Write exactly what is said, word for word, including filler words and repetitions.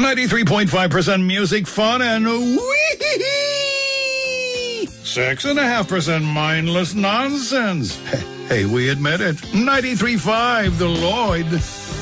ninety-three point five percent music, fun, and wee six point five percent mindless nonsense. Hey, we admit it. ninety-three point five, The Lloyd.